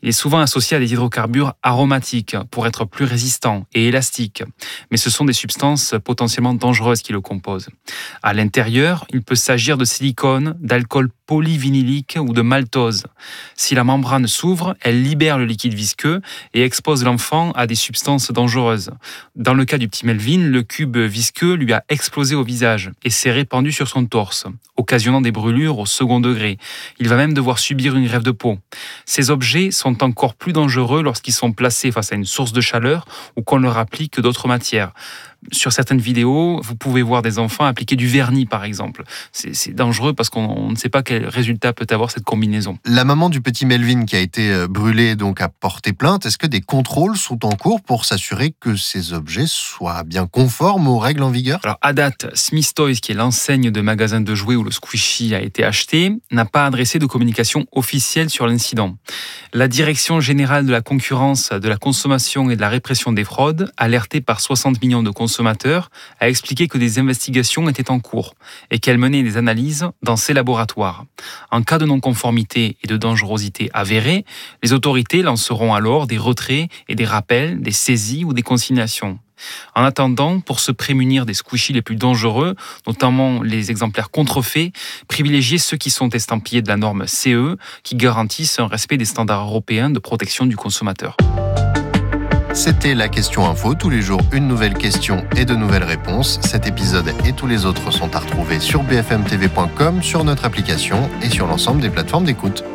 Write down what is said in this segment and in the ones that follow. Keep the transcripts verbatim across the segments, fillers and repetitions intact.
Il est souvent associé à des hydrocarbures aromatiques pour être plus résistant et élastique. Mais ce sont des substances potentiellement dangereuses qui le composent. À l'intérieur, il peut s'agir de silicone, d'alcool polyvinylique ou de maltose. Si la membrane s'ouvre, elle libère le liquide visqueux et expose l'enfant à des substances dangereuses. Dans le cas du petit Melvin, le cube visqueux lui a explosé au visage et s'est répandu sur son torse, occasionnant des brûlures au second degré. Il va même devoir subir une greffe de peau. Ces objets sont encore plus dangereux lorsqu'ils sont placés face à une source de chaleur ou qu'on leur applique d'autres matières. Sur certaines vidéos, vous pouvez voir des enfants appliquer du vernis, par exemple. C'est, c'est dangereux parce qu'on on ne sait pas quel résultat peut avoir cette combinaison. La maman du petit Melvin qui a été brûlé donc a porté plainte. Est-ce que des contrôles sont en cours pour s'assurer que ces objets soient bien conformes aux règles en vigueur ? Alors, à date, Smith Toys, qui est l'enseigne de magasins de jouets où le squishy a été acheté, n'a pas adressé de communication officielle sur l'incident. La Direction générale de la concurrence, de la consommation et de la répression des fraudes, alertée par soixante millions de consommateurs, a expliqué que des investigations étaient en cours et qu'elle menait des analyses dans ses laboratoires. En cas de non-conformité et de dangerosité avérée, les autorités lanceront alors des retraits et des rappels, des saisies ou des consignations. En attendant, pour se prémunir des squishies les plus dangereux, notamment les exemplaires contrefaits, privilégiez ceux qui sont estampillés de la norme C E, qui garantissent un respect des standards européens de protection du consommateur. C'était la question info. Tous les jours, une nouvelle question et de nouvelles réponses. Cet épisode et tous les autres sont à retrouver sur b f m t v point com, sur notre application et sur l'ensemble des plateformes d'écoute.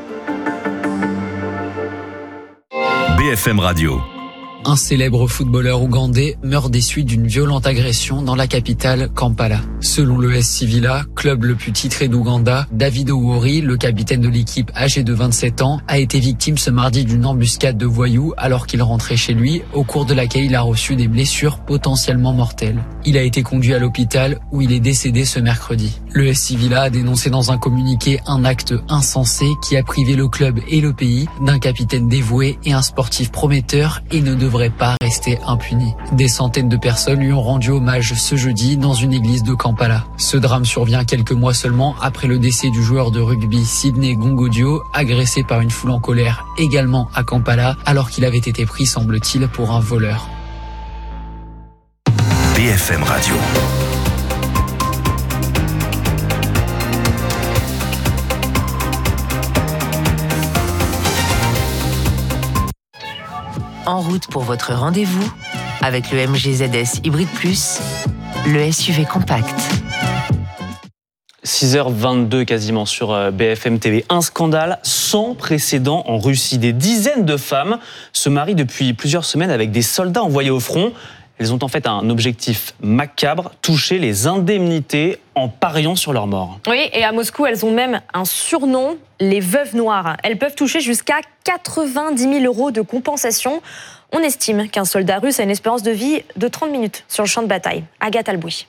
B F M Radio. Un célèbre footballeur ougandais meurt des suites d'une violente agression dans la capitale, Kampala. Selon le S C Villa, club le plus titré d'Ouganda, David Owori, le capitaine de l'équipe âgé de vingt-sept ans, a été victime ce mardi d'une embuscade de voyous alors qu'il rentrait chez lui, au cours de laquelle il a reçu des blessures potentiellement mortelles. Il a été conduit à l'hôpital où il est décédé ce mercredi. Le S C Villa a dénoncé dans un communiqué un acte insensé qui a privé le club et le pays d'un capitaine dévoué et un sportif prometteur et ne devrait pas rester impuni. Des centaines de personnes lui ont rendu hommage ce jeudi dans une église de Kampala. Ce drame survient quelques mois seulement après le décès du joueur de rugby Sydney Gongodio, agressé par une foule en colère également à Kampala alors qu'il avait été pris, semble-t-il, pour un voleur. B F M Radio. En route pour votre rendez-vous avec le M G Z S Hybrid Plus, le S U V compact. six heures vingt-deux quasiment sur B F M T V. Un scandale sans précédent en Russie. Des dizaines de femmes se marient depuis plusieurs semaines avec des soldats envoyés au front. Elles ont en fait un objectif macabre, toucher les indemnités en pariant sur leur mort. Oui, et à Moscou, elles ont même un surnom, les veuves noires. Elles peuvent toucher jusqu'à quatre-vingt-dix mille euros de compensation. On estime qu'un soldat russe a une espérance de vie de trente minutes sur le champ de bataille. Agathe Albouy.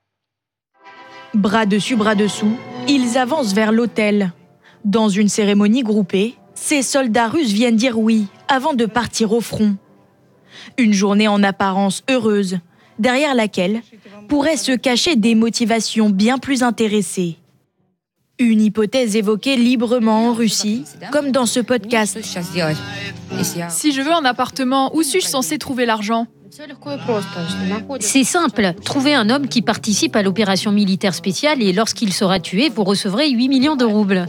Bras dessus, bras dessous, ils avancent vers l'hôtel. Dans une cérémonie groupée, ces soldats russes viennent dire oui avant de partir au front. Une journée en apparence heureuse, derrière laquelle pourraient se cacher des motivations bien plus intéressées. Une hypothèse évoquée librement en Russie, comme dans ce podcast. Si je veux un appartement, où suis-je censé trouver l'argent ? C'est simple, trouvez un homme qui participe à l'opération militaire spéciale et lorsqu'il sera tué, vous recevrez huit millions de roubles.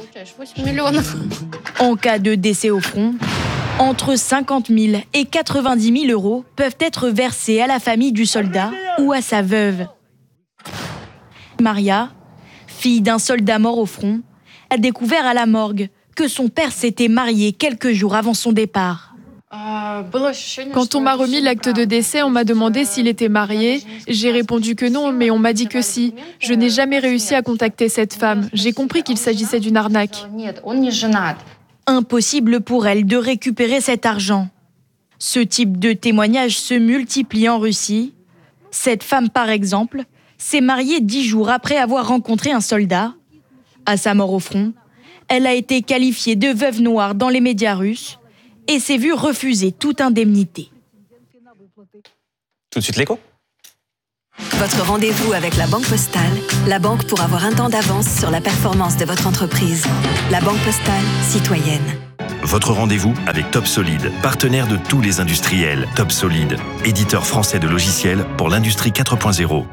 En cas de décès au front, entre cinquante mille et quatre-vingt-dix mille euros peuvent être versés à la famille du soldat ou à sa veuve. Maria, fille d'un soldat mort au front, a découvert à la morgue que son père s'était marié quelques jours avant son départ. Quand on m'a remis l'acte de décès, on m'a demandé s'il était marié. J'ai répondu que non, mais on m'a dit que si. Je n'ai jamais réussi à contacter cette femme. J'ai compris qu'il s'agissait d'une arnaque. Impossible pour elle de récupérer cet argent. Ce type de témoignage se multiplie en Russie. Cette femme, par exemple, s'est mariée dix jours après avoir rencontré un soldat. À sa mort au front, elle a été qualifiée de veuve noire dans les médias russes et s'est vue refuser toute indemnité. Tout de suite l'écho. Votre rendez-vous avec la Banque Postale, la banque pour avoir un temps d'avance sur la performance de votre entreprise. La Banque Postale, citoyenne. Votre rendez-vous avec Top Solid, partenaire de tous les industriels. Top Solid, éditeur français de logiciels pour l'industrie quatre point zéro.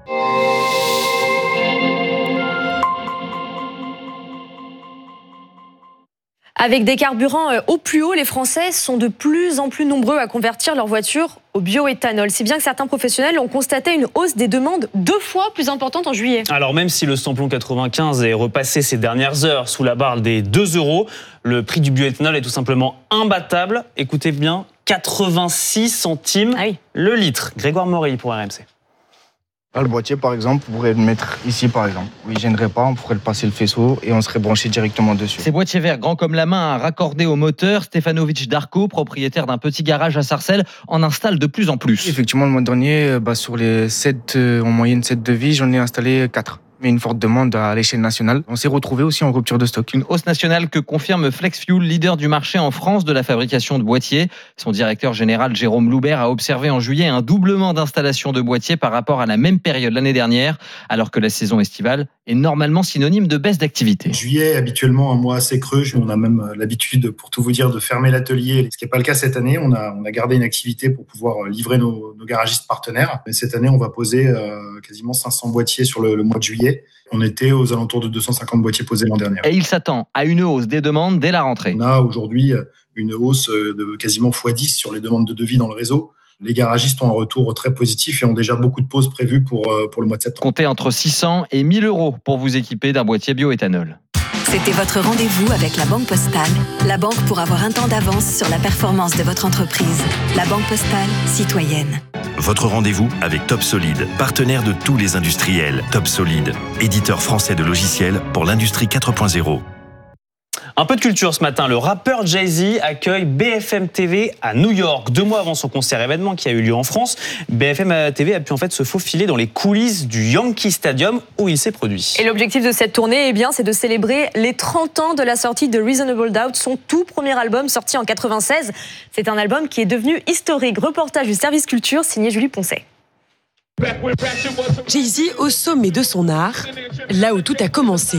Avec des carburants au plus haut, les Français sont de plus en plus nombreux à convertir leur voiture au bioéthanol. Si bien que certains professionnels ont constaté une hausse des demandes deux fois plus importante en juillet. Alors même si le samplon quatre-vingt-quinze est repassé ces dernières heures sous la barre des deux euros, le prix du bioéthanol est tout simplement imbattable. Écoutez bien, quatre-vingt-six centimes ah oui. le litre. Grégoire Morelli pour R M C. Là, le boîtier, par exemple, on pourrait le mettre ici, par exemple. Oui, il ne gênerait pas, on pourrait le passer le faisceau et on serait branché directement dessus. Ces boîtiers verts grands comme la main à raccorder au moteur, Stefanovic Darko, propriétaire d'un petit garage à Sarcelles, en installe de plus en plus. Effectivement, le mois dernier, bah, sur les sept, euh, en moyenne sept devis, j'en ai installé quatre. Mais une forte demande à l'échelle nationale. On s'est retrouvé aussi en rupture de stock. Une hausse nationale que confirme FlexFuel, leader du marché en France de la fabrication de boîtiers. Son directeur général Jérôme Loubert a observé en juillet un doublement d'installation de boîtiers par rapport à la même période l'année dernière, alors que la saison estivale est normalement synonyme de baisse d'activité. Juillet, habituellement un mois assez creux. On a même l'habitude, pour tout vous dire, de fermer l'atelier, ce qui n'est pas le cas cette année. On a, on a gardé une activité pour pouvoir livrer nos, nos garagistes partenaires. Mais cette année, on va poser euh, quasiment cinq cents boîtiers sur le, le mois de juillet. On était aux alentours de deux cent cinquante boîtiers posés l'an dernier. Et il s'attend à une hausse des demandes dès la rentrée. On a aujourd'hui une hausse de quasiment fois dix sur les demandes de devis dans le réseau. Les garagistes ont un retour très positif et ont déjà beaucoup de pauses prévues pour, pour le mois de septembre. Comptez entre six cents et mille euros pour vous équiper d'un boîtier bioéthanol. C'était votre rendez-vous avec la Banque Postale, la banque pour avoir un temps d'avance sur la performance de votre entreprise. La Banque Postale, citoyenne. Votre rendez-vous avec Top Solid, partenaire de tous les industriels. Top Solid, éditeur français de logiciels pour l'industrie quatre point zéro. Un peu de culture ce matin, le rappeur Jay-Z accueille B F M T V à New York. Deux mois avant son concert événement qui a eu lieu en France, B F M T V a pu en fait se faufiler dans les coulisses du Yankee Stadium où il s'est produit. Et l'objectif de cette tournée, eh bien, c'est de célébrer les trente ans de la sortie de Reasonable Doubt, son tout premier album sorti en quatre-vingt-seize. C'est un album qui est devenu historique. Reportage du service culture signé Julie Poncet. Jay-Z au sommet de son art, là où tout a commencé.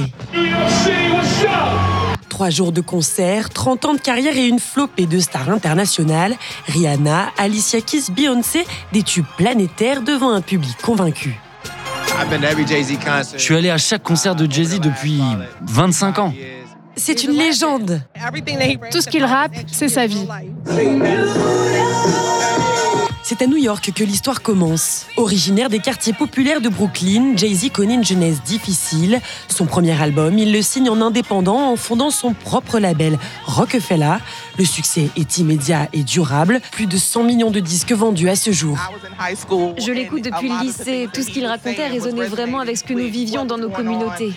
Trois jours de concert, trente ans de carrière et une flopée de stars internationales. Rihanna, Alicia Keys, Beyoncé, des tubes planétaires devant un public convaincu. Je suis allé à chaque concert de Jay-Z depuis vingt-cinq ans. C'est une légende. Tout ce qu'il rappe, c'est sa vie. C'est à New York que l'histoire commence. Originaire des quartiers populaires de Brooklyn, Jay-Z connaît une jeunesse difficile. Son premier album, il le signe en indépendant en fondant son propre label Rockefeller. Le succès est immédiat et durable. Plus de cent millions de disques vendus à ce jour. Je l'écoute depuis le lycée. Tout ce qu'il racontait résonnait vraiment avec ce que nous vivions dans nos communautés.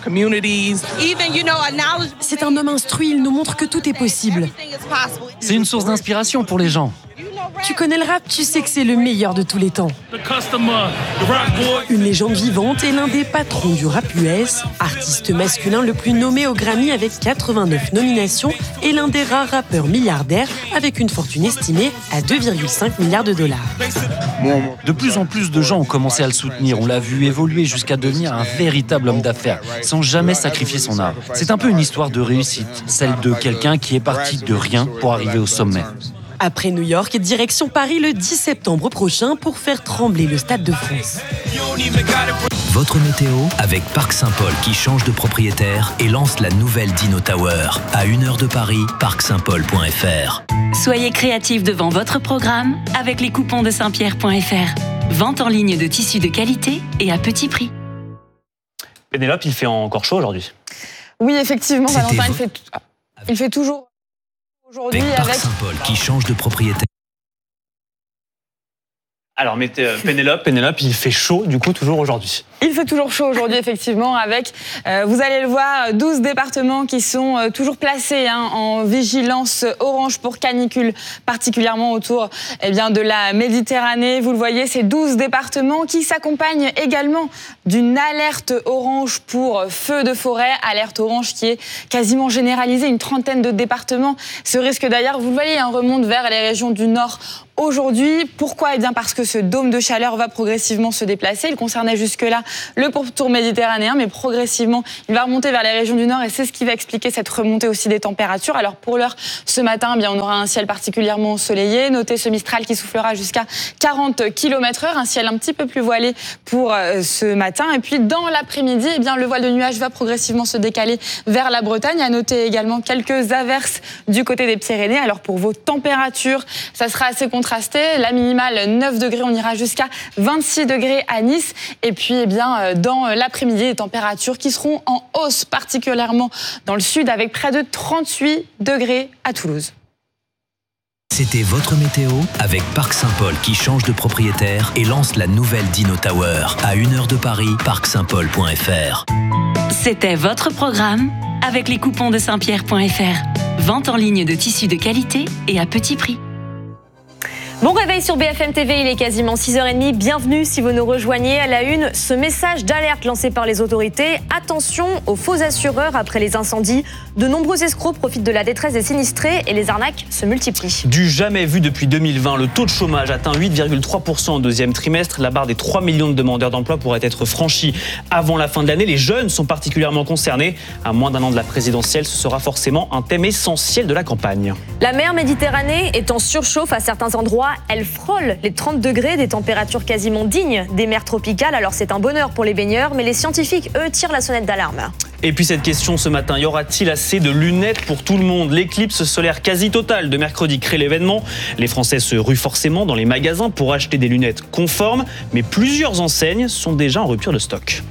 C'est un homme instruit, il nous montre que tout est possible. C'est une source d'inspiration pour les gens. Tu connais le rap, tu sais que c'est le meilleur de tous les temps. Une légende vivante et l'un des patrons du rap U S, artiste masculin le plus nommé au Grammy avec quatre-vingt-neuf nominations et l'un des rares rappeurs milliardaires avec une fortune estimée à deux virgule cinq milliards de dollars. De plus en plus de gens ont commencé à le soutenir. On l'a vu évoluer jusqu'à devenir un véritable homme d'affaires, sans jamais sacrifier son art. C'est un peu une histoire de réussite, celle de quelqu'un qui est parti de rien pour arriver au sommet. Après New York, direction Paris le dix septembre prochain pour faire trembler le Stade de France. Votre météo avec Parc Saint-Paul qui change de propriétaire et lance la nouvelle Dino Tower. À une heure de Paris, parc saint paul point f r. Soyez créatifs devant votre programme avec les coupons de saint pierre point f r. Vente en ligne de tissus de qualité et à petit prix. Pénélope, il fait encore chaud aujourd'hui. Oui, effectivement, Valentin, il fait, il fait toujours... Aujourd'hui, avec Parc avec... Saint-Paul qui change de propriétaire. Alors, mettez euh, Pénélope, Pénélope, il fait chaud, du coup, toujours aujourd'hui. Il fait toujours chaud aujourd'hui, effectivement, avec, euh, vous allez le voir, douze départements qui sont euh, toujours placés hein, en vigilance orange pour canicule, particulièrement autour eh bien, de la Méditerranée. Vous le voyez, ces douze départements qui s'accompagnent également d'une alerte orange pour feu de forêt, alerte orange qui est quasiment généralisée, une trentaine de départements. Ce risque d'ailleurs, vous le voyez, hein, remonte vers les régions du nord aujourd'hui. Pourquoi ? Eh bien parce que ce dôme de chaleur va progressivement se déplacer. Il concernait jusque-là le pourtour méditerranéen, mais progressivement, il va remonter vers les régions du nord et c'est ce qui va expliquer cette remontée aussi des températures. Alors pour l'heure, ce matin, eh bien, on aura un ciel particulièrement ensoleillé. Notez ce Mistral qui soufflera jusqu'à quarante kilomètres heure, un ciel un petit peu plus voilé pour euh, ce matin. Et puis dans l'après-midi, eh bien, le voile de nuages va progressivement se décaler vers la Bretagne. À noter également quelques averses du côté des Pyrénées. Alors pour vos températures, ça sera assez contrasté. La minimale neuf degrés, on ira jusqu'à vingt-six degrés à Nice. Et puis eh bien, dans l'après-midi, les températures qui seront en hausse, particulièrement dans le sud, avec près de trente-huit degrés à Toulouse. C'était votre météo avec Parc Saint-Paul qui change de propriétaire et lance la nouvelle Dino Tower. À une heure de Paris, parc saint paul point f r. C'était votre programme avec les coupons de saint pierre point f r. Vente en ligne de tissus de qualité et à petit prix. Bon réveil sur B F M T V, il est quasiment six heures trente. Bienvenue si vous nous rejoignez. À la une, ce message d'alerte lancé par les autorités. Attention aux faux assureurs après les incendies. De nombreux escrocs profitent de la détresse des sinistrés et les arnaques se multiplient. Du jamais vu depuis deux mille vingt, le taux de chômage atteint huit virgule trois pour cent au deuxième trimestre. La barre des trois millions de demandeurs d'emploi pourrait être franchie avant la fin de l'année. Les jeunes sont particulièrement concernés. À moins d'un an de la présidentielle, ce sera forcément un thème essentiel de la campagne. La mer Méditerranée est en surchauffe à certains endroits. Elle frôle les trente degrés, des températures quasiment dignes des mers tropicales. Alors c'est un bonheur pour les baigneurs, mais les scientifiques, eux, tirent la sonnette d'alarme. Et puis cette question ce matin, y aura-t-il assez de lunettes pour tout le monde ? L'éclipse solaire quasi totale de mercredi crée l'événement. Les Français se ruent forcément dans les magasins pour acheter des lunettes conformes, mais plusieurs enseignes sont déjà en rupture de stock.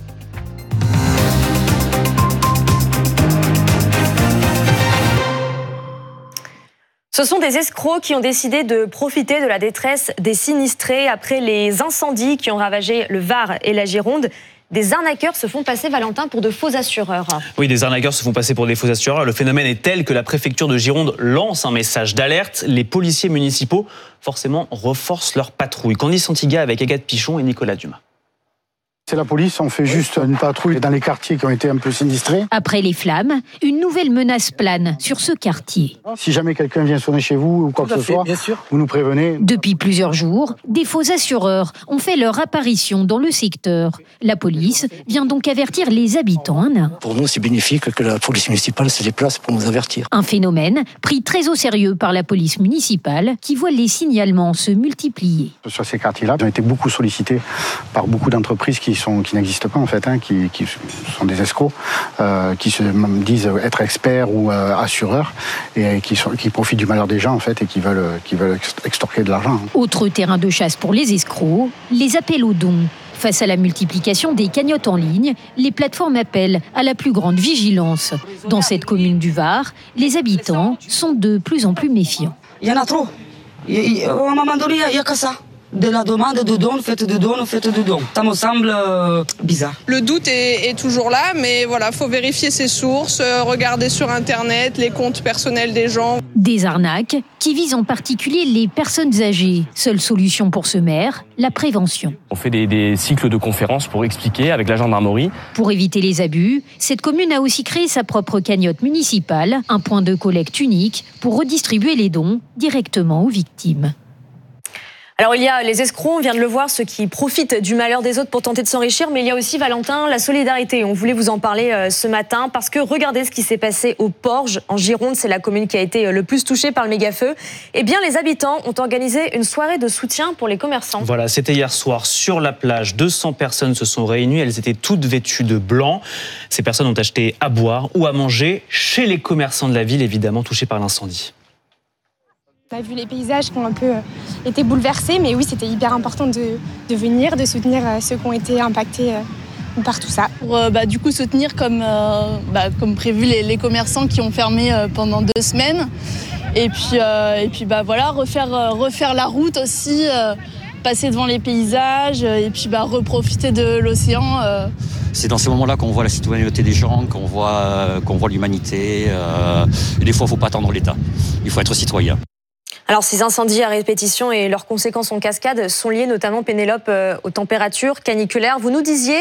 Ce sont des escrocs qui ont décidé de profiter de la détresse des sinistrés après les incendies qui ont ravagé le Var et la Gironde. Des arnaqueurs se font passer, Valentin, pour de faux assureurs. Oui, des arnaqueurs se font passer pour des faux assureurs. Le phénomène est tel que la préfecture de Gironde lance un message d'alerte. Les policiers municipaux, forcément, renforcent leur patrouille. Candice Santiga avec Agathe Pichon et Nicolas Dumas. C'est la police, on fait juste une patrouille dans les quartiers qui ont été un peu sinistrés. Après les flammes, une nouvelle menace plane sur ce quartier. Si jamais quelqu'un vient sonner chez vous ou quoi que ce soit, vous nous prévenez. Depuis plusieurs jours, des faux assureurs ont fait leur apparition dans le secteur. La police vient donc avertir les habitants. Pour nous, c'est bénéfique que la police municipale se déplace pour nous avertir. Un phénomène pris très au sérieux par la police municipale qui voit les signalements se multiplier. Sur ces quartiers-là, ils ont été beaucoup sollicités par beaucoup d'entreprises qui Sont, qui n'existent pas en fait, hein, qui, qui sont des escrocs, euh, qui se disent être experts ou euh, assureurs et qui, sont, qui profitent du malheur des gens en fait et qui veulent, qui veulent extorquer de l'argent. Autre terrain de chasse pour les escrocs, les appels aux dons. Face à la multiplication des cagnottes en ligne, les plateformes appellent à la plus grande vigilance. Dans cette commune du Var, les habitants sont de plus en plus méfiants. Il y en a trop. Il, à un moment donné, il n'y a que ça. De la demande de dons, faites de dons, faites de dons. Ça me semble euh, bizarre. Le doute est, est toujours là, mais voilà, faut vérifier ses sources, euh, regarder sur Internet les comptes personnels des gens. Des arnaques qui visent en particulier les personnes âgées. Seule solution pour ce maire, la prévention. On fait des, des cycles de conférences pour expliquer avec la gendarmerie. Pour éviter les abus, cette commune a aussi créé sa propre cagnotte municipale, un point de collecte unique pour redistribuer les dons directement aux victimes. Alors il y a les escrocs, on vient de le voir, ceux qui profitent du malheur des autres pour tenter de s'enrichir, mais il y a aussi, Valentin, la solidarité. On voulait vous en parler euh, ce matin parce que regardez ce qui s'est passé au Porge, en Gironde, c'est la commune qui a été le plus touchée par le méga-feu. Eh bien, les habitants ont organisé une soirée de soutien pour les commerçants. Voilà, c'était hier soir sur la plage. deux cents personnes se sont réunies, elles étaient toutes vêtues de blanc. Ces personnes ont acheté à boire ou à manger chez les commerçants de la ville, évidemment touchés par l'incendie. On a vu les paysages qui ont un peu été bouleversés, mais oui, c'était hyper important de, de venir, de soutenir ceux qui ont été impactés par tout ça. Pour euh, bah, du coup soutenir comme, euh, bah, comme prévu les, les commerçants qui ont fermé euh, pendant deux semaines. Et puis, euh, et puis bah, voilà, refaire, euh, refaire la route aussi, euh, passer devant les paysages euh, et puis bah, reprofiter de l'océan. Euh. C'est dans ces moments-là qu'on voit la citoyenneté des gens, qu'on voit, euh, qu'on voit l'humanité. Euh, et des fois, il ne faut pas attendre l'État, il faut être citoyen. Alors, ces incendies à répétition et leurs conséquences en cascade sont liées notamment, Pénélope, aux températures caniculaires. Vous nous disiez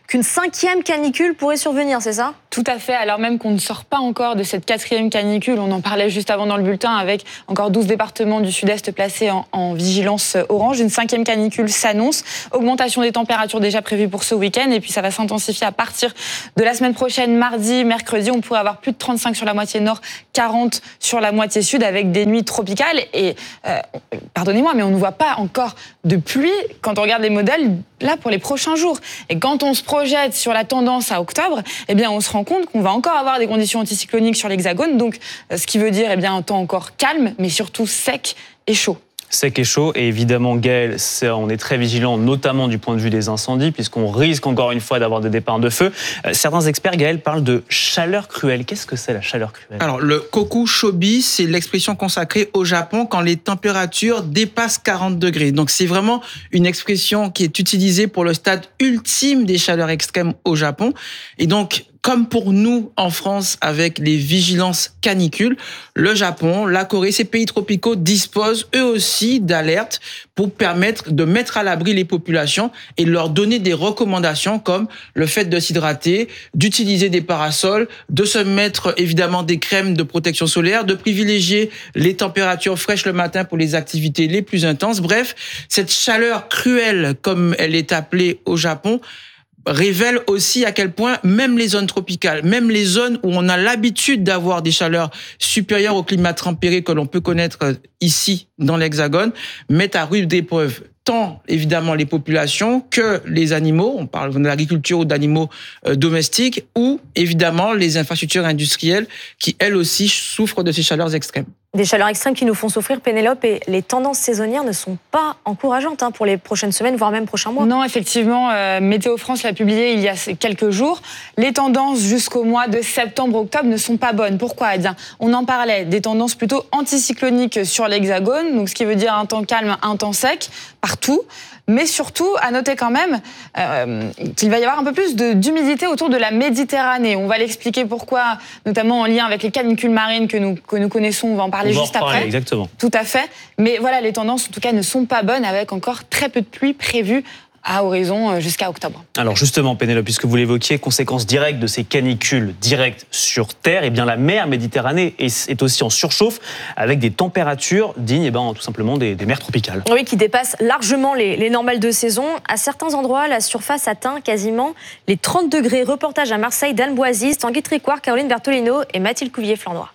qu'une cinquième canicule pourrait survenir, c'est ça ? Tout à fait, alors même qu'on ne sort pas encore de cette quatrième canicule, on en parlait juste avant dans le bulletin, avec encore douze départements du sud-est placés en, en vigilance orange. Une cinquième canicule s'annonce, augmentation des températures déjà prévue pour ce week-end, et puis ça va s'intensifier à partir de la semaine prochaine, mardi, mercredi, on pourrait avoir plus de trente-cinq sur la moitié nord, quarante sur la moitié sud, avec des nuits tropicales, et euh, pardonnez-moi, mais on ne voit pas encore de pluie quand on regarde les modèles, là, pour les prochains jours. Et quand on se projette sur la tendance à octobre, eh bien, on se rend compte qu'on va encore avoir des conditions anticycloniques sur l'Hexagone, donc ce qui veut dire eh bien, un temps encore calme, mais surtout sec et chaud. Sec et chaud, et évidemment, Gaël, c'est, on est très vigilant, notamment du point de vue des incendies, puisqu'on risque encore une fois d'avoir des départs de feu. Euh, certains experts, Gaël, parlent de chaleur cruelle. Qu'est-ce que c'est la chaleur cruelle ? Alors, le koku shobi, c'est l'expression consacrée au Japon quand les températures dépassent quarante degrés. Donc, c'est vraiment une expression qui est utilisée pour le stade ultime des chaleurs extrêmes au Japon. Et donc, comme pour nous en France avec les vigilances canicules, le Japon, la Corée, ces pays tropicaux disposent eux aussi d'alertes pour permettre de mettre à l'abri les populations et leur donner des recommandations comme le fait de s'hydrater, d'utiliser des parasols, de se mettre évidemment des crèmes de protection solaire, de privilégier les températures fraîches le matin pour les activités les plus intenses. Bref, cette chaleur cruelle, comme elle est appelée au Japon, révèle aussi à quel point même les zones tropicales, même les zones où on a l'habitude d'avoir des chaleurs supérieures au climat tempéré que l'on peut connaître ici dans l'Hexagone, mettent à rude épreuve tant évidemment les populations que les animaux, on parle de l'agriculture ou d'animaux euh, domestiques, ou évidemment les infrastructures industrielles qui elles aussi souffrent de ces chaleurs extrêmes. Des chaleurs extrêmes qui nous font souffrir, Pénélope, et les tendances saisonnières ne sont pas encourageantes hein, pour les prochaines semaines, voire même prochains mois. Non, effectivement, euh, Météo France l'a publié il y a quelques jours. Les tendances jusqu'au mois de septembre-octobre ne sont pas bonnes. Pourquoi ? Eh bien, on en parlait, des tendances plutôt anticycloniques sur l'Hexagone, donc ce qui veut dire un temps calme, un temps sec, partout. Mais surtout, à noter quand même euh, qu'il va y avoir un peu plus de, d'humidité autour de la Méditerranée. On va l'expliquer pourquoi, notamment en lien avec les canicules marines que nous, que nous connaissons. On va en parler on va juste en reparler, après. Exactement. Tout à fait. Mais voilà, les tendances, en tout cas, ne sont pas bonnes, avec encore très peu de pluie prévue à horizon jusqu'à octobre. Alors justement, Pénélope, puisque vous l'évoquiez, conséquence directe de ces canicules directes sur Terre, eh bien la mer Méditerranée est, est aussi en surchauffe, avec des températures dignes eh ben, tout simplement des, des mers tropicales. Oui, qui dépassent largement les, les normales de saison. À certains endroits, la surface atteint quasiment les trente degrés. Reportage à Marseille d'Anne Boisy, Tanguy Tricoire, Caroline Bertolino et Mathilde Couvier-Flandrois.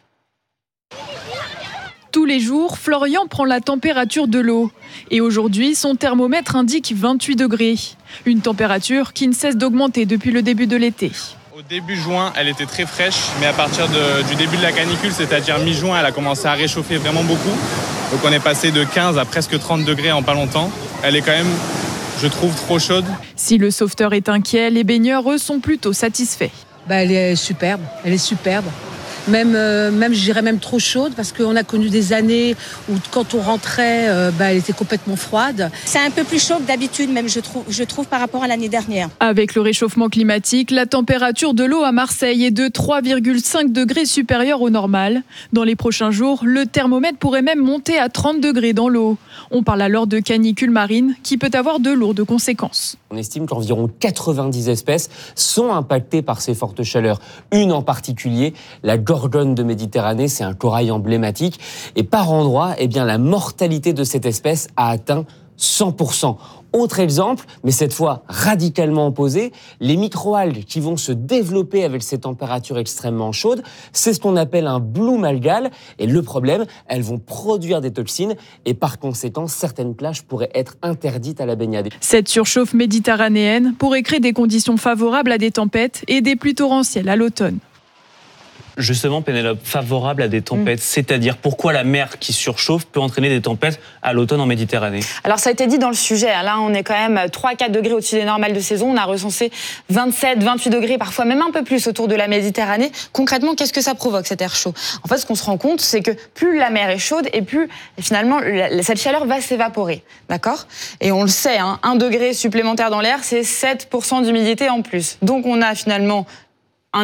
Tous les jours, Florian prend la température de l'eau. Et aujourd'hui, son thermomètre indique vingt-huit degrés. Une température qui ne cesse d'augmenter depuis le début de l'été. Au début juin, elle était très fraîche, mais à partir de, du début de la canicule, c'est-à-dire mi-juin, elle a commencé à réchauffer vraiment beaucoup. Donc on est passé de quinze à presque trente degrés en pas longtemps. Elle est quand même, je trouve, trop chaude. Si le sauveteur est inquiet, les baigneurs, eux, sont plutôt satisfaits. Bah, elle est superbe, elle est superbe. Même, euh, même, je dirais même trop chaude, parce qu'on a connu des années où quand on rentrait, euh, bah, elle était complètement froide. C'est un peu plus chaud que d'habitude, même je trouve, je trouve par rapport à l'année dernière. Avec le réchauffement climatique, la température de l'eau à Marseille est de trois virgule cinq degrés supérieure au normal. Dans les prochains jours, le thermomètre pourrait même monter à trente degrés dans l'eau. On parle alors de canicule marine qui peut avoir de lourdes conséquences. On estime qu'environ quatre-vingt-dix espèces sont impactées par ces fortes chaleurs. Une en particulier, la gorgone de Méditerranée, c'est un corail emblématique. Et par endroits, eh bien, la mortalité de cette espèce a atteint cent pour cent. Autre exemple, mais cette fois radicalement opposé, les microalgues qui vont se développer avec ces températures extrêmement chaudes, c'est ce qu'on appelle un bloom algal. Et le problème, elles vont produire des toxines et par conséquent, certaines plages pourraient être interdites à la baignade. Cette surchauffe méditerranéenne pourrait créer des conditions favorables à des tempêtes et des pluies torrentielles à l'automne. Justement, Pénélope, favorable à des tempêtes, mmh. c'est-à-dire pourquoi la mer qui surchauffe peut entraîner des tempêtes à l'automne en Méditerranée ? Alors ça a été dit dans le sujet, là on est quand même trois à quatre degrés au-dessus des normales de saison, on a recensé vingt-sept, vingt-huit degrés, parfois même un peu plus autour de la Méditerranée. Concrètement, qu'est-ce que ça provoque cet air chaud ? En fait, ce qu'on se rend compte, c'est que plus la mer est chaude et plus finalement cette chaleur va s'évaporer, d'accord ? Et on le sait, hein, un degré supplémentaire dans l'air, c'est sept pour cent d'humidité en plus. Donc on a finalement un air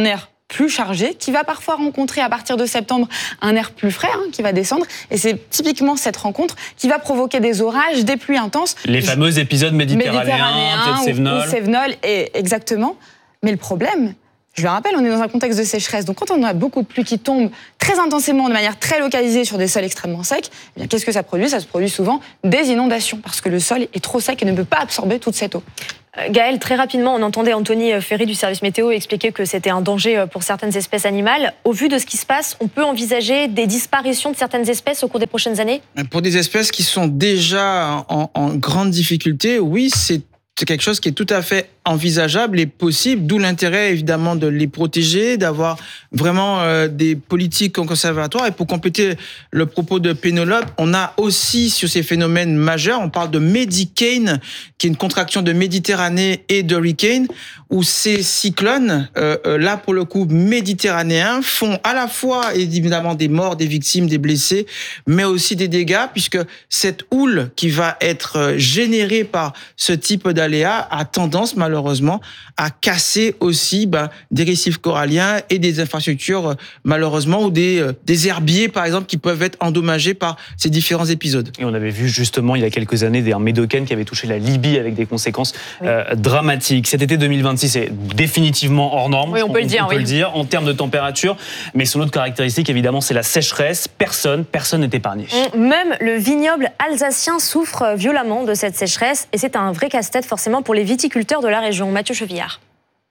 plus chargé, qui va parfois rencontrer à partir de septembre un air plus frais hein, qui va descendre. Et c'est typiquement cette rencontre qui va provoquer des orages, des pluies intenses. Les fameux épisodes méditerranéens, méditerranéens peut-être Cévenol. Ou, ou Cévenol, et exactement. Mais le problème, je le rappelle, on est dans un contexte de sécheresse. Donc quand on a beaucoup de pluie qui tombe très intensément, de manière très localisée sur des sols extrêmement secs, eh bien, qu'est-ce que ça produit ? Ça se produit souvent des inondations, parce que le sol est trop sec et ne peut pas absorber toute cette eau. Gaël, très rapidement, on entendait Anthony Ferry du service météo expliquer que c'était un danger pour certaines espèces animales. Au vu de ce qui se passe, on peut envisager des disparitions de certaines espèces au cours des prochaines années ? Pour des espèces qui sont déjà en, en grande difficulté, oui, c'est quelque chose qui est tout à fait envisageable et possible, d'où l'intérêt évidemment de les protéger, d'avoir vraiment euh, des politiques conservatoires. Et pour compléter le propos de Pénélope, on a aussi sur ces phénomènes majeurs, on parle de Medicane, qui est une contraction de Méditerranée et d'Hurricane, où ces cyclones, euh, là pour le coup méditerranéens, font à la fois évidemment des morts, des victimes, des blessés, mais aussi des dégâts, puisque cette houle qui va être générée par ce type d'aléa a tendance malheureusement malheureusement, à casser aussi bah, des récifs coralliens et des infrastructures, malheureusement, ou des, euh, des herbiers, par exemple, qui peuvent être endommagés par ces différents épisodes. Et on avait vu justement, il y a quelques années, des médocaines qui avaient touché la Libye avec des conséquences oui. euh, dramatiques. Cet été deux mille vingt-six est définitivement hors norme, oui, on peut, on, le, dire, on peut oui. le dire, en termes de température. Mais son autre caractéristique, évidemment, c'est la sécheresse. Personne, personne n'est épargné. Même le vignoble alsacien souffre violemment de cette sécheresse. Et c'est un vrai casse-tête, forcément, pour les viticulteurs de la région. Mathieu Chevillard.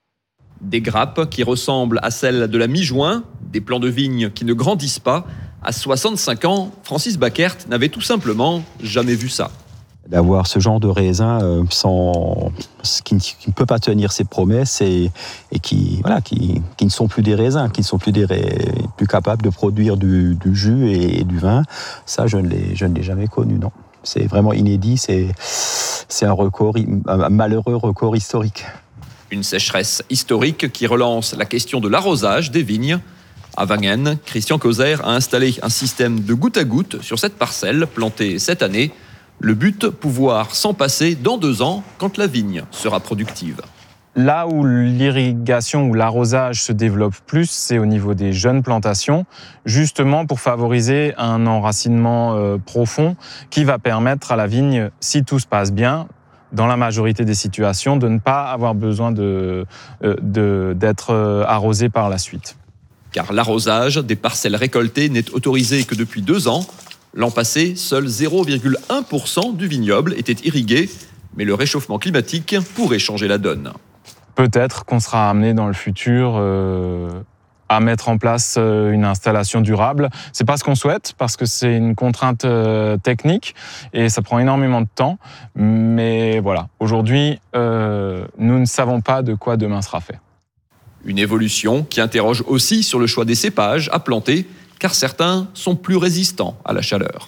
Des grappes qui ressemblent à celles de la mi-juin, des plants de vignes qui ne grandissent pas. À soixante-cinq ans, Francis Backert n'avait tout simplement jamais vu ça. D'avoir ce genre de raisin euh, sans, qui, ne, qui ne peut pas tenir ses promesses et, et qui, voilà, qui, qui ne sont plus des raisins, qui ne sont plus, des, plus capables de produire du, du jus et, et du vin, ça je ne l'ai, je ne l'ai jamais connu, non. C'est vraiment inédit, c'est, c'est un, record, un malheureux record historique. Une sécheresse historique qui relance la question de l'arrosage des vignes. À Wangen, Christian Causer a installé un système de goutte à goutte sur cette parcelle plantée cette année. Le but, pouvoir s'en passer dans deux ans quand la vigne sera productive. Là où l'irrigation ou l'arrosage se développe plus, c'est au niveau des jeunes plantations, justement pour favoriser un enracinement euh, profond qui va permettre à la vigne, si tout se passe bien, dans la majorité des situations, de ne pas avoir besoin de, euh, de, d'être euh, arrosé par la suite. Car l'arrosage des parcelles récoltées n'est autorisé que depuis deux ans. L'an passé, seul zéro virgule un pour cent du vignoble était irrigué, mais le réchauffement climatique pourrait changer la donne. Peut-être qu'on sera amené dans le futur euh, à mettre en place euh, une installation durable. C'est pas ce qu'on souhaite parce que c'est une contrainte euh, technique et ça prend énormément de temps. Mais voilà, aujourd'hui, euh, nous ne savons pas de quoi demain sera fait. Une évolution qui interroge aussi sur le choix des cépages à planter, car certains sont plus résistants à la chaleur.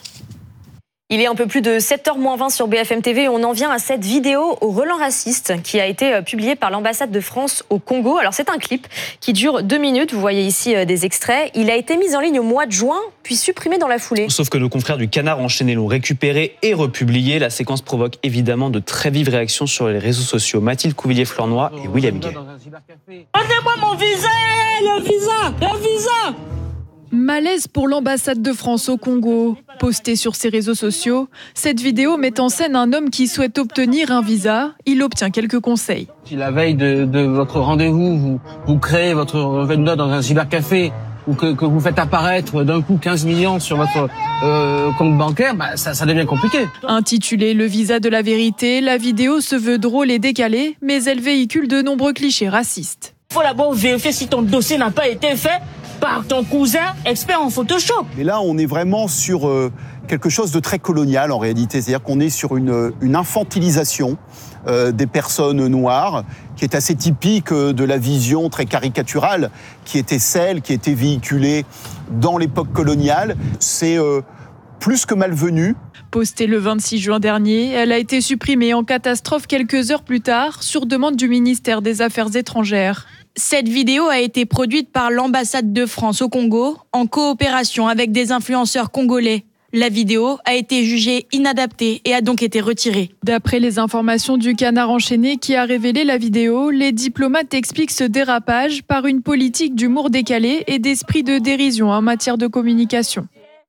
Il est un peu plus de sept heures moins vingt sur B F M T V et on en vient à cette vidéo au relent raciste qui a été publiée par l'ambassade de France au Congo. Alors c'est un clip qui dure deux minutes, vous voyez ici des extraits. Il a été mis en ligne au mois de juin, puis supprimé dans la foulée. Sauf que nos confrères du Canard enchaîné l'ont récupéré et republié. La séquence provoque évidemment de très vives réactions sur les réseaux sociaux. Mathilde Couvillier-Fleurnoy et William Gay. Donnez-moi mon visa, le visa, le visa. Malaise pour l'ambassade de France au Congo. Postée sur ses réseaux sociaux, cette vidéo met en scène un homme qui souhaite obtenir un visa. Il obtient quelques conseils. Si la veille de, de votre rendez-vous, vous, vous créez votre vendeur dans un cybercafé ou que, que vous faites apparaître d'un coup quinze millions sur votre euh, compte bancaire, bah, ça, ça devient compliqué. Intitulée « Le visa de la vérité », la vidéo se veut drôle et décalée, mais elle véhicule de nombreux clichés racistes. Il faut d'abord vérifier si ton dossier n'a pas été fait par ton cousin expert en Photoshop. Mais là, on est vraiment sur euh, quelque chose de très colonial en réalité. C'est-à-dire qu'on est sur une, une infantilisation euh, des personnes noires qui est assez typique de la vision très caricaturale qui était celle qui était véhiculée dans l'époque coloniale. C'est euh, plus que malvenu. Postée le vingt-six juin dernier, elle a été supprimée en catastrophe quelques heures plus tard sur demande du ministère des Affaires étrangères. Cette vidéo a été produite par l'ambassade de France au Congo en coopération avec des influenceurs congolais. La vidéo a été jugée inadaptée et a donc été retirée. D'après les informations du Canard enchaîné qui a révélé la vidéo, les diplomates expliquent ce dérapage par une politique d'humour décalé et d'esprit de dérision en matière de communication.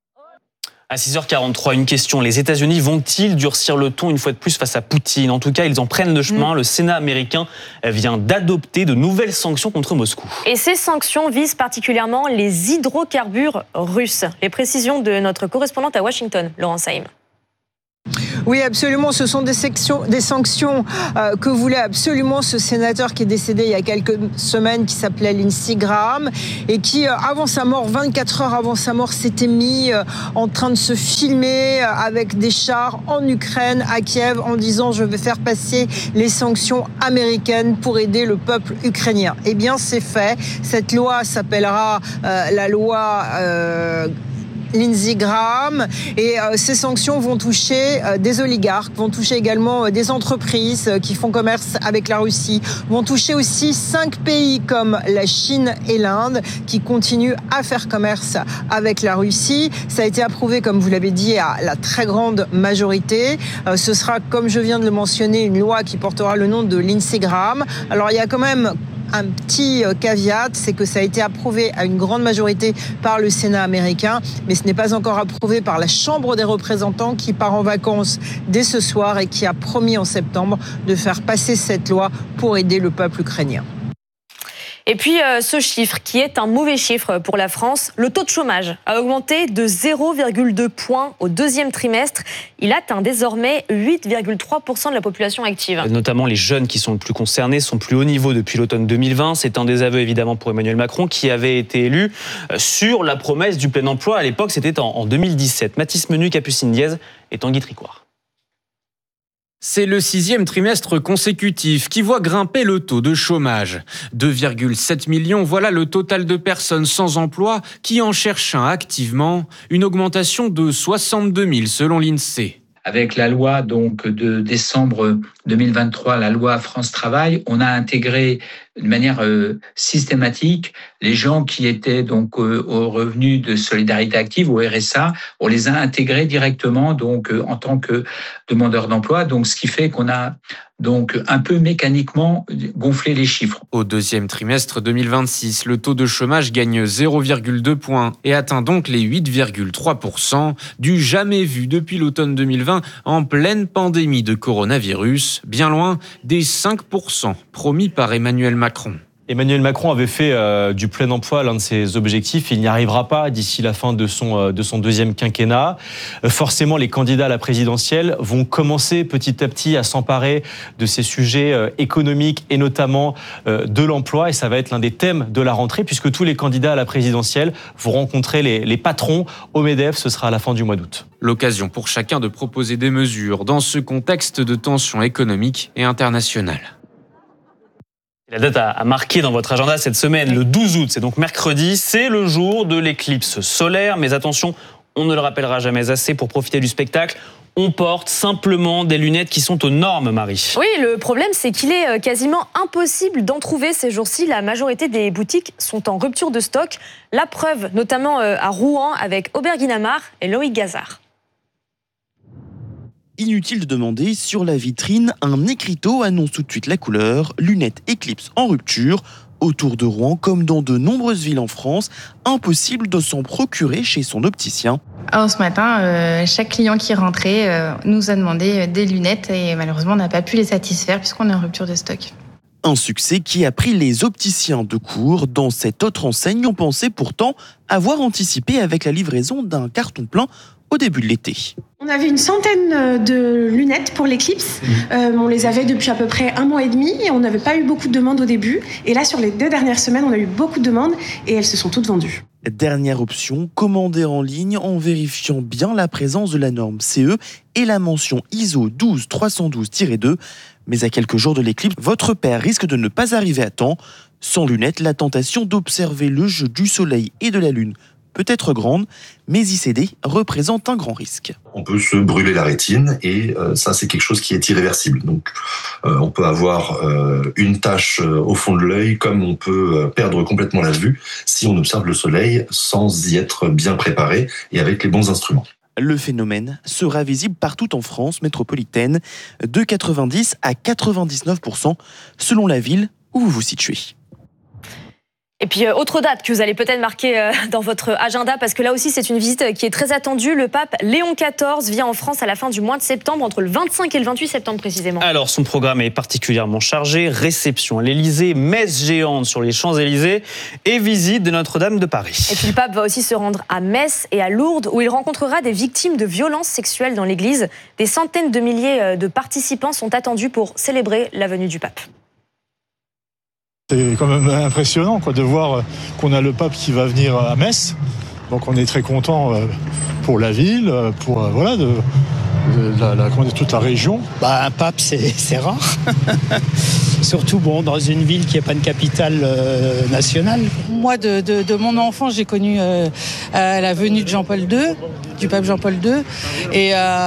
À six heures quarante-trois, une question. Les États-Unis vont-ils durcir le ton une fois de plus face à Poutine ? En tout cas, ils en prennent le chemin. Mmh. Le Sénat américain vient d'adopter de nouvelles sanctions contre Moscou. Et ces sanctions visent particulièrement les hydrocarbures russes. Les précisions de notre correspondante à Washington, Laurence Haïm. Oui, absolument. Ce sont des, sections, des sanctions euh, que voulait absolument ce sénateur qui est décédé il y a quelques semaines, qui s'appelait Lindsey Graham, et qui, euh, avant sa mort, vingt-quatre heures avant sa mort, s'était mis euh, en train de se filmer euh, avec des chars en Ukraine, à Kiev, en disant « je vais faire passer les sanctions américaines pour aider le peuple ukrainien ». Eh bien, c'est fait. Cette loi s'appellera euh, la loi... Euh, Lindsey Graham, et euh, ces sanctions vont toucher euh, des oligarques, vont toucher également euh, des entreprises euh, qui font commerce avec la Russie, vont toucher aussi cinq pays comme la Chine et l'Inde qui continuent à faire commerce avec la Russie. Ça a été approuvé, comme vous l'avez dit, à la très grande majorité. Euh, ce sera, comme je viens de le mentionner, une loi qui portera le nom de Lindsey Graham. Alors il y a quand même un petit caveat, c'est que ça a été approuvé à une grande majorité par le Sénat américain, mais ce n'est pas encore approuvé par la Chambre des représentants qui part en vacances dès ce soir et qui a promis en septembre de faire passer cette loi pour aider le peuple ukrainien. Et puis euh, ce chiffre qui est un mauvais chiffre pour la France, le taux de chômage a augmenté de zéro virgule deux points au deuxième trimestre. Il atteint désormais huit virgule trois pour cent de la population active. Notamment les jeunes qui sont le plus concernés sont plus haut niveau depuis l'automne deux mille vingt. C'est un désaveu évidemment pour Emmanuel Macron qui avait été élu sur la promesse du plein emploi. À l'époque, c'était en deux mille dix-sept. Mathis Menu, Capucine Diaz et Tanguy Tricouart. C'est le sixième trimestre consécutif qui voit grimper le taux de chômage. deux virgule sept millions, voilà le total de personnes sans emploi qui en cherchent un activement, une augmentation de soixante-deux mille selon l'INSEE. Avec la loi donc de décembre deux mille vingt-trois, la loi France Travail, on a intégré de manière euh, systématique les gens qui étaient donc euh, au revenu de solidarité active, au R S A, on les a intégrés directement donc euh, en tant que demandeurs d'emploi, donc ce qui fait qu'on a donc un peu mécaniquement gonflé les chiffres. Au deuxième trimestre deux mille vingt-six, le taux de chômage gagne zéro virgule deux points et atteint donc les huit virgule trois pour cent, du jamais vu depuis l'automne deux mille vingt en pleine pandémie de coronavirus, bien loin des cinq pour cent promis par Emmanuel Macron. Emmanuel Macron avait fait euh, du plein emploi l'un de ses objectifs. Il n'y arrivera pas d'ici la fin de son, euh, de son deuxième quinquennat. Euh, forcément, les candidats à la présidentielle vont commencer petit à petit à s'emparer de ces sujets euh, économiques et notamment euh, de l'emploi. Et ça va être l'un des thèmes de la rentrée puisque tous les candidats à la présidentielle vont rencontrer les, les patrons au MEDEF. Ce sera à la fin du mois d'août. L'occasion pour chacun de proposer des mesures dans ce contexte de tension économique et internationale. La date à marquer dans votre agenda cette semaine, le douze août, c'est donc mercredi, c'est le jour de l'éclipse solaire. Mais attention, on ne le rappellera jamais assez, pour profiter du spectacle, on porte simplement des lunettes qui sont aux normes, Marie. Oui, le problème, c'est qu'il est quasiment impossible d'en trouver ces jours-ci. La majorité des boutiques sont en rupture de stock. La preuve, notamment à Rouen, avec Aubergine Amar et Loïc Gazard. Inutile de demander, sur la vitrine, un écriteau annonce tout de suite la couleur, lunettes Eclipse en rupture. Autour de Rouen, comme dans de nombreuses villes en France, impossible de s'en procurer chez son opticien. Alors ce matin, euh, chaque client qui rentrait euh, nous a demandé des lunettes et malheureusement on n'a pas pu les satisfaire puisqu'on est en rupture de stock. Un succès qui a pris les opticiens de court. Dans cette autre enseigne, on pensait pourtant avoir anticipé avec la livraison d'un carton plein au début de l'été. On avait une centaine de lunettes pour l'éclipse. Euh, on les avait depuis à peu près un mois et demi et on n'avait pas eu beaucoup de demandes au début. Et là, sur les deux dernières semaines, on a eu beaucoup de demandes et elles se sont toutes vendues. Dernière option, commander en ligne en vérifiant bien la présence de la norme C E et la mention I S O douze trois cent douze tiret deux. Mais à quelques jours de l'éclipse, votre paire risque de ne pas arriver à temps. Sans lunettes, la tentation d'observer le jeu du soleil et de la lune peut être grande, mais y céder représente un grand risque. On peut se brûler la rétine et euh, ça c'est quelque chose qui est irréversible. Donc euh, on peut avoir euh, une tache euh, au fond de l'œil comme on peut euh, perdre complètement la vue si on observe le soleil sans y être bien préparé et avec les bons instruments. Le phénomène sera visible partout en France métropolitaine, de quatre-vingt-dix à quatre-vingt-dix-neuf pour cent selon la ville où vous vous situez. Et puis, euh, autre date que vous allez peut-être marquer euh, dans votre agenda, parce que là aussi, c'est une visite qui est très attendue. Le pape Léon quatorze vient en France à la fin du mois de septembre, entre le vingt-cinq et le vingt-huit septembre précisément. Alors, son programme est particulièrement chargé. Réception à l'Élysée, messe géante sur les Champs-Élysées et visite de Notre-Dame de Paris. Et puis, le pape va aussi se rendre à Metz et à Lourdes, où il rencontrera des victimes de violences sexuelles dans l'église. Des centaines de milliers de participants sont attendus pour célébrer la venue du pape. C'est quand même impressionnant quoi, de voir qu'on a le pape qui va venir à Metz. Donc on est très content pour la ville, pour voilà, de, de la, la, comment dire, toute la région. Bah, un pape, c'est, c'est rare. Surtout bon, dans une ville qui n'est pas une capitale euh, nationale. Moi, de, de, de mon enfance, j'ai connu euh, euh, la venue de Jean-Paul deux, du pape Jean-Paul deux. Et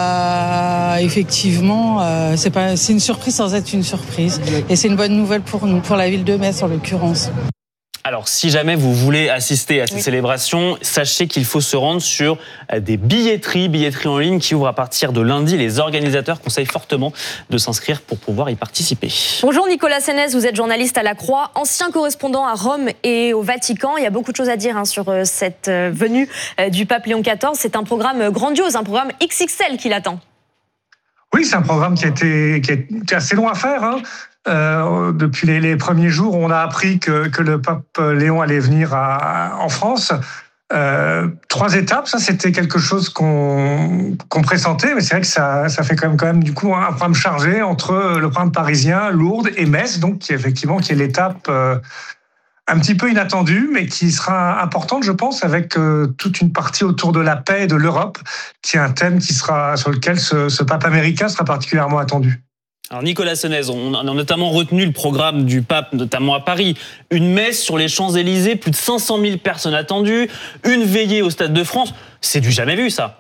euh, effectivement, euh, c'est, pas, c'est une surprise sans être une surprise. Et c'est une bonne nouvelle pour nous, pour la ville de Metz en l'occurrence. Alors, si jamais vous voulez assister à ces oui. célébrations, sachez qu'il faut se rendre sur des billetteries, billetteries en ligne qui ouvrent à partir de lundi. Les organisateurs conseillent fortement de s'inscrire pour pouvoir y participer. Bonjour Nicolas Sénès, vous êtes journaliste à La Croix, ancien correspondant à Rome et au Vatican. Il y a beaucoup de choses à dire hein, sur cette venue du pape Léon quatorze. C'est un programme grandiose, un programme X X L qui l'attend. Oui, c'est un programme qui, a été, qui est assez long à faire. Hein. Euh, depuis les, les premiers jours, on a appris que, que le pape Léon allait venir à, en France. Euh, trois étapes, ça c'était quelque chose qu'on, qu'on pressentait, mais c'est vrai que ça, ça fait quand même, quand même du coup un programme chargé entre le programme parisien, Lourdes et Metz, donc qui effectivement qui est l'étape euh, un petit peu inattendue, mais qui sera importante, je pense, avec euh, toute une partie autour de la paix et de l'Europe, qui est un thème qui sera sur lequel ce, ce pape américain sera particulièrement attendu. Alors Nicolas Sénès, on a notamment retenu le programme du pape, notamment à Paris. Une messe sur les Champs-Élysées, plus de cinq cent mille personnes attendues, une veillée au Stade de France. C'est du jamais vu, ça.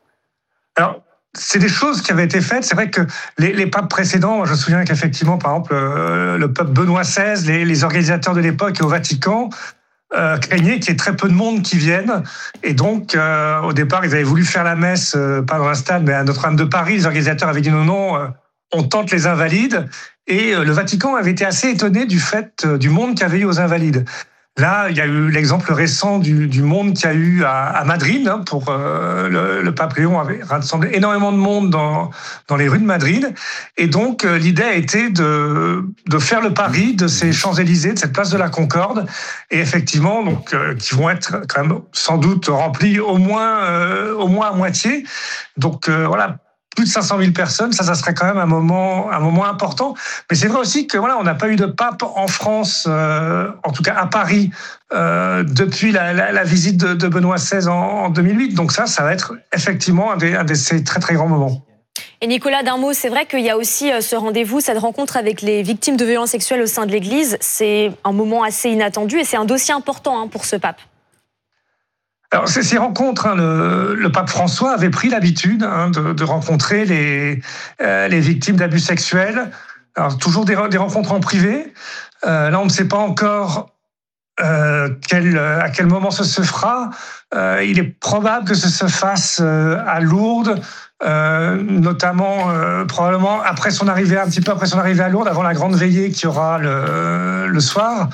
Alors, c'est des choses qui avaient été faites. C'est vrai que les, les papes précédents, je me souviens qu'effectivement, par exemple, euh, le pape Benoît seize, les, les organisateurs de l'époque et au Vatican, Euh, craignaient qu'il y ait très peu de monde qui vienne. Et donc, euh, au départ, ils avaient voulu faire la messe, euh, pas dans un stade, mais à Notre-Dame de Paris. Les organisateurs avaient dit non, non, euh, on tente les Invalides. Et euh, le Vatican avait été assez étonné du fait euh, du monde qu'il y avait eu aux Invalides. Là, il y a eu l'exemple récent du, du monde qu'il y a eu à, à Madrid. Hein, pour euh, le, le pape Léon avait rassemblé énormément de monde dans, dans les rues de Madrid. Et donc, euh, l'idée a été de, de faire le pari de ces Champs-Élysées, de cette place de la Concorde. Et effectivement, donc, euh, qui vont être quand même sans doute remplis au moins, euh, au moins à moitié. Donc, euh, voilà. Plus de cinq cent mille personnes, ça, ça serait quand même un moment, un moment important. Mais c'est vrai aussi que voilà, on n'a pas eu de pape en France, euh, en tout cas à Paris, euh, depuis la, la, la visite de, de Benoît seize en, en deux mille huit. Donc ça, ça va être effectivement un, des, un de ces très très grands moments. Et Nicolas, d'un mot, c'est vrai qu'il y a aussi ce rendez-vous, cette rencontre avec les victimes de violences sexuelles au sein de l'Église. C'est un moment assez inattendu et c'est un dossier important hein, pour ce pape. Alors, ces, ces rencontres, hein, le, le pape François avait pris l'habitude hein, de, de rencontrer les, euh, les victimes d'abus sexuels. Alors, toujours des, des rencontres en privé. Euh, là, on ne sait pas encore euh, quel, à quel moment ce se fera. Euh, il est probable que ce se fasse euh, à Lourdes, euh, notamment euh, probablement après son arrivée, un petit peu après son arrivée à Lourdes, avant la grande veillée qu'il y aura le, le soir.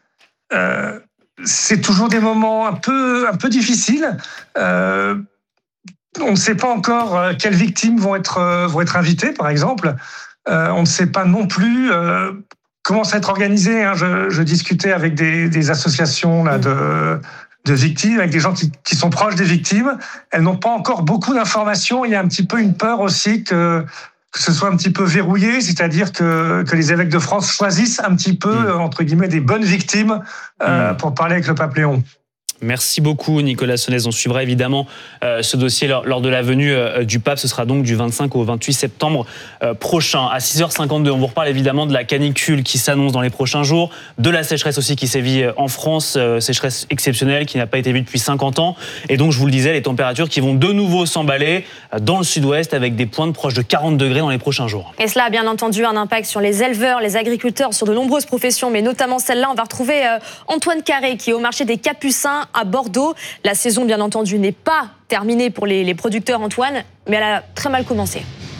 Euh, C'est toujours des moments un peu, un peu difficiles. Euh, on ne sait pas encore quelles victimes vont être, vont être invitées, par exemple. Euh, on ne sait pas non plus euh, comment ça va être organisé. Hein. Je, je discutais avec des, des associations là, de, de victimes, avec des gens qui, qui sont proches des victimes. Elles n'ont pas encore beaucoup d'informations. Il y a un petit peu une peur aussi que... que ce soit un petit peu verrouillé, c'est-à-dire que, que les évêques de France choisissent un petit peu, mmh. entre guillemets, des bonnes victimes euh, mmh. pour parler avec le pape Léon. Merci beaucoup Nicolas Sénès. On suivra évidemment euh, ce dossier lors, lors de la venue euh, du pape. Ce sera donc du vingt-cinq au vingt-huit septembre euh, prochain. À six heures cinquante-deux, on vous reparle évidemment de la canicule qui s'annonce dans les prochains jours, de la sécheresse aussi qui sévit en France, euh, sécheresse exceptionnelle qui n'a pas été vue depuis cinquante ans. Et donc je vous le disais, les températures qui vont de nouveau s'emballer dans le sud-ouest avec des pointes proches de quarante degrés dans les prochains jours. Et cela a bien entendu un impact sur les éleveurs, les agriculteurs, sur de nombreuses professions, mais notamment celle-là. On va retrouver euh, Antoine Carré qui est au marché des Capucins Capucin à Bordeaux. La saison, bien entendu, n'est pas terminée pour les, les producteurs, Antoine, mais elle a très mal commencé.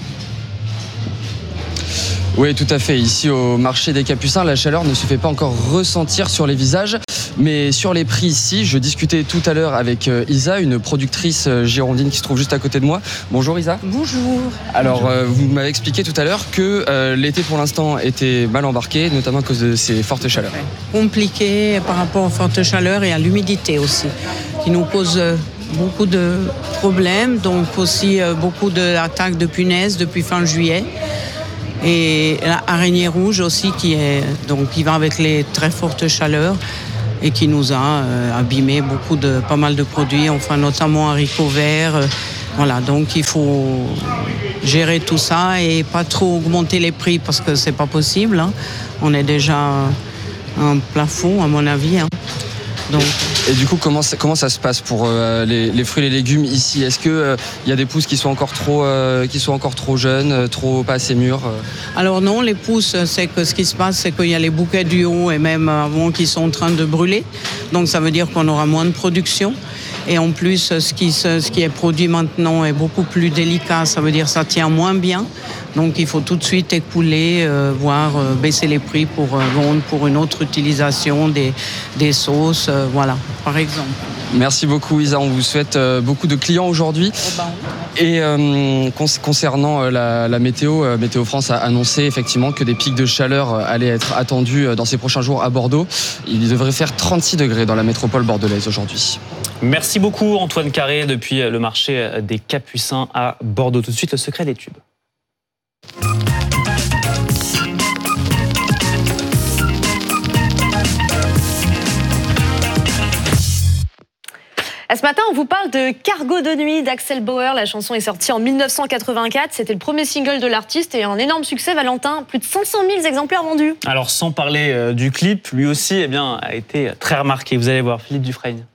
Oui, tout à fait. Ici, au marché des Capucins, la chaleur ne se fait pas encore ressentir sur les visages. Mais sur les prix ici, je discutais tout à l'heure avec Isa, une productrice girondine qui se trouve juste à côté de moi. Bonjour Isa. Bonjour. Alors, Bonjour. Euh, vous m'avez expliqué tout à l'heure que euh, l'été pour l'instant était mal embarqué, notamment à cause de ces fortes chaleurs. Compliqué par rapport aux fortes chaleurs et à l'humidité aussi, qui nous pose beaucoup de problèmes. Donc aussi beaucoup d'attaques de punaises depuis fin juillet. Et l'araignée rouge aussi qui, est, donc, qui va avec les très fortes chaleurs et qui nous a euh, abîmé beaucoup de, pas mal de produits, enfin notamment haricots verts. Euh, voilà, donc il faut gérer tout ça et pas trop augmenter les prix parce que c'est pas possible. Hein. On est déjà à un plafond à mon avis. Hein. Donc. Et du coup, comment ça, comment ça se passe pour euh, les, les fruits et les légumes ici? Est-ce qu'il euh, y a des pousses qui sont encore trop, euh, qui sont encore trop jeunes, euh, trop pas assez mûres euh... Alors non, les pousses, c'est que ce qui se passe, c'est qu'il y a les bouquets du haut et même avant qui sont en train de brûler. Donc ça veut dire qu'on aura moins de production. Et en plus, ce qui, ce qui est produit maintenant est beaucoup plus délicat. Ça veut dire que ça tient moins bien. Donc il faut tout de suite écouler, euh, voire euh, baisser les prix pour euh, vendre pour une autre utilisation des, des sauces, euh, voilà, par exemple. Merci beaucoup Isa, on vous souhaite euh, beaucoup de clients aujourd'hui. Oh ben. Et euh, concernant euh, la, la météo, euh, Météo France a annoncé effectivement que des pics de chaleur euh, allaient être attendus euh, dans ces prochains jours à Bordeaux. Il devrait faire trente-six degrés dans la métropole bordelaise aujourd'hui. Merci beaucoup Antoine Carré depuis le marché des Capucins à Bordeaux. Tout de suite, le secret des tubes. Ce matin, on vous parle de Cargo de nuit d'Axel Bauer. La chanson est sortie en mille neuf cent quatre-vingt-quatre. C'était le premier single de l'artiste et un énorme succès, Valentin. Plus de cinq cent mille exemplaires vendus. Alors, sans parler euh, du clip, lui aussi eh bien, a été très remarqué. Vous allez voir, Philippe Dufresne.